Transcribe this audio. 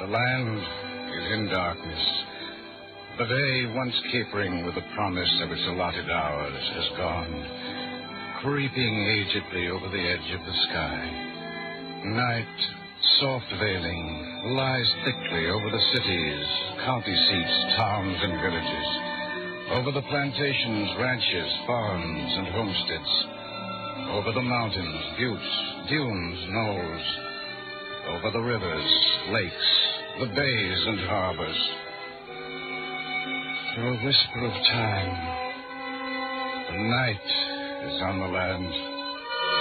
The land is in darkness. The day, once capering with the promise of its allotted hours, has gone, creeping agedly over the edge of the sky. Night, soft veiling, lies thickly over the cities, county seats, towns, and villages, over the plantations, ranches, farms, and homesteads, over the mountains, buttes, dunes, knolls, over the rivers, lakes, the bays, and harbors. Through a whisper of time, the night is on the land.